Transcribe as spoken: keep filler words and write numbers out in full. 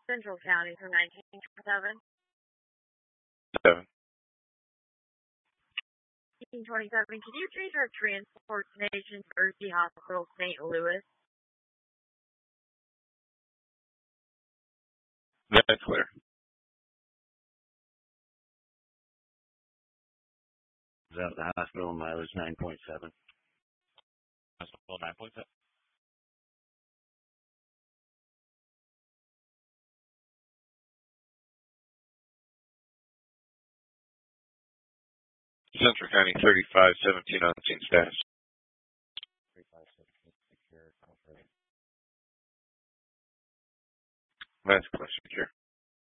Central County from nineteen twenty-seven. Seven. nineteen twenty-seven. Can you change our transport station to Mercy Hospital, Saint Louis? That's clear. Is that the hospital mileage nine point seven? Hospital nine point seven. Central County thirty-five seventeen unseen status. thirty-five seventeen secure. That's question secure.